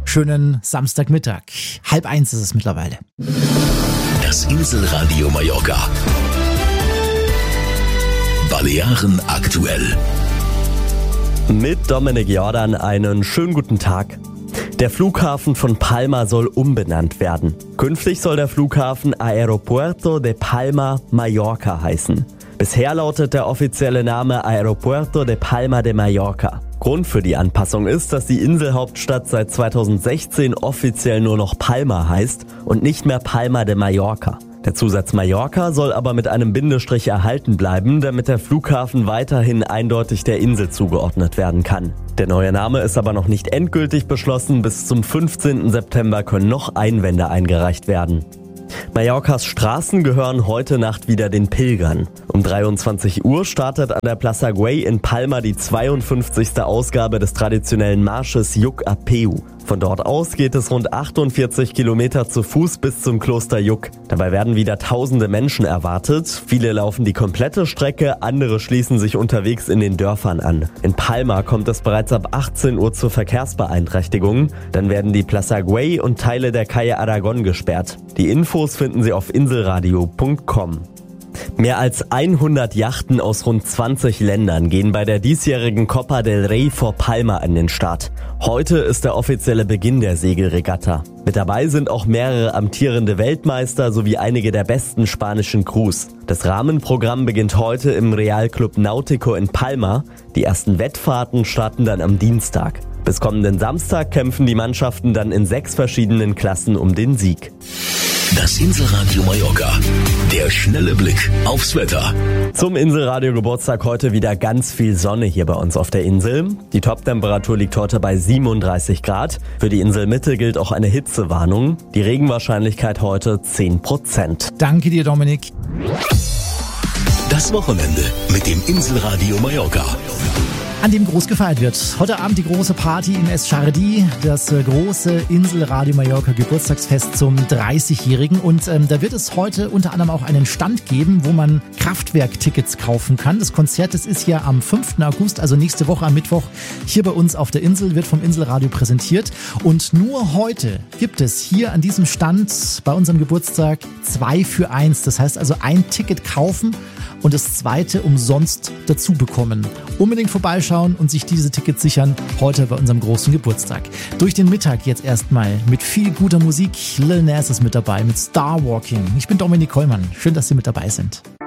schönen Samstagmittag. 12:30 ist es mittlerweile. Das Inselradio Mallorca. Balearen aktuell. Mit Dominik Jordan einen schönen guten Tag. Der Flughafen von Palma soll umbenannt werden. Künftig soll der Flughafen Aeropuerto de Palma Mallorca heißen. Bisher lautet der offizielle Name Aeropuerto de Palma de Mallorca. Grund für die Anpassung ist, dass die Inselhauptstadt seit 2016 offiziell nur noch Palma heißt und nicht mehr Palma de Mallorca. Der Zusatz Mallorca soll aber mit einem Bindestrich erhalten bleiben, damit der Flughafen weiterhin eindeutig der Insel zugeordnet werden kann. Der neue Name ist aber noch nicht endgültig beschlossen. Bis zum 15. September können noch Einwände eingereicht werden. Mallorcas Straßen gehören heute Nacht wieder den Pilgern. Um 23 Uhr startet an der Plaça Güell in Palma die 52. Ausgabe des traditionellen Marsches Lluc a Peu. Von dort aus geht es rund 48 Kilometer zu Fuß bis zum Kloster Lluc. Dabei werden wieder tausende Menschen erwartet. Viele laufen die komplette Strecke, andere schließen sich unterwegs in den Dörfern an. In Palma kommt es bereits ab 18 Uhr zu Verkehrsbeeinträchtigungen. Dann werden die Plaça Güell und Teile der Calle Aragón gesperrt. Die Infos finden Sie auf inselradio.com. Mehr als 100 Yachten aus rund 20 Ländern gehen bei der diesjährigen Copa del Rey vor Palma an den Start. Heute ist der offizielle Beginn der Segelregatta. Mit dabei sind auch mehrere amtierende Weltmeister sowie einige der besten spanischen Crews. Das Rahmenprogramm beginnt heute im Real Club Náutico in Palma. Die ersten Wettfahrten starten dann am Dienstag. Bis kommenden Samstag kämpfen die Mannschaften dann in 6 verschiedenen Klassen um den Sieg. Das Inselradio Mallorca. Der schnelle Blick aufs Wetter. Zum Inselradio Geburtstag heute wieder ganz viel Sonne hier bei uns auf der Insel. Die Toptemperatur liegt heute bei 37 Grad. Für die Inselmitte gilt auch eine Hitzewarnung. Die Regenwahrscheinlichkeit heute 10%. Danke dir, Dominik. Das Wochenende mit dem Inselradio Mallorca. An dem groß gefeiert wird. Heute Abend die große Party in Es Jardí, das große Inselradio Mallorca Geburtstagsfest zum 30-Jährigen. Und da wird es heute unter anderem auch einen Stand geben, wo man Kraftwerk-Tickets kaufen kann. Das Konzert, das ist ja am 5. August, also nächste Woche am Mittwoch, hier bei uns auf der Insel, wird vom Inselradio präsentiert. Und nur heute gibt es hier an diesem Stand bei unserem Geburtstag 2 für 1. Das heißt also ein Ticket kaufen und das zweite umsonst dazu bekommen. Unbedingt vorbeischauen und sich diese Tickets sichern heute bei unserem großen Geburtstag. Durch den Mittag jetzt erstmal mit viel guter Musik. Lil Nas ist mit dabei mit Star Walking. Ich bin Dominik Kollmann. Schön, dass Sie mit dabei sind.